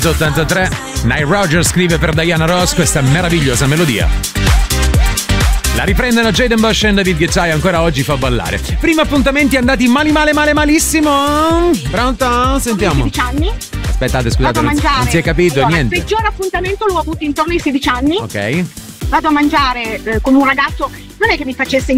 83, Nile Rodgers scrive per Diana Ross questa meravigliosa melodia. La riprendono Jaden Bush e David Guetta e ancora oggi fa ballare. Primi appuntamenti andati malissimo. Pronto? Sentiamo. 16 anni. Aspettate, scusate, non si è capito allora, niente. Il peggior appuntamento l'ho avuto intorno ai 16 anni. Ok. Vado a mangiare con un ragazzo, non è che mi facesse